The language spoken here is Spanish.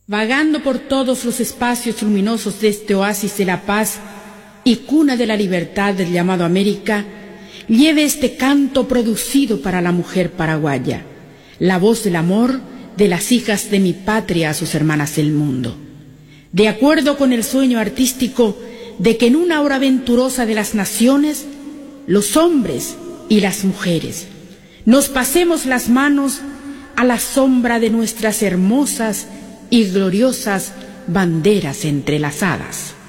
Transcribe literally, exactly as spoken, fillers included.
Vagando por todos los espacios luminosos de este oasis de la paz y cuna de la libertad del llamado América, lleve este canto producido para la mujer paraguaya, la voz del amor de las hijas de mi patria a sus hermanas del mundo. De acuerdo con el sueño artístico de que en una hora venturosa de las naciones, los hombres y las mujeres nos pasemos las manos a la sombra de nuestras hermosas y gloriosas banderas entrelazadas.